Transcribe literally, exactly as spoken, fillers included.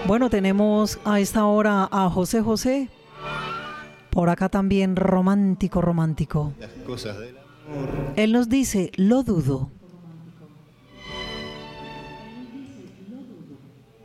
Bueno, tenemos a esta hora a José José. Por acá también romántico, romántico. Las cosas del amor. Él nos dice, lo dudo.